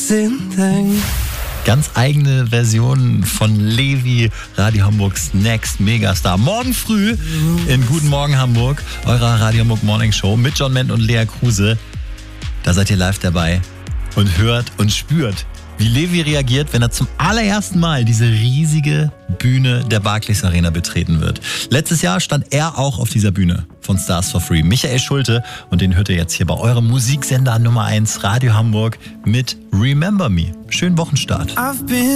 Ganz eigene Version von Levi, Radio Hamburgs Next Megastar. Morgen früh in Guten Morgen Hamburg, eurer Radio Hamburg Morning Show mit John Ment und Lea Kruse. Da seid ihr live dabei und hört und spürt, wie Levi reagiert, wenn er zum allerersten Mal diese riesige Bühne der Barclays Arena betreten wird. Letztes Jahr stand er auch auf dieser Bühne von Stars for Free. Michael Schulte, und den hört ihr jetzt hier bei eurem Musiksender Nummer 1 Radio Hamburg mit Remember Me. Schönen Wochenstart.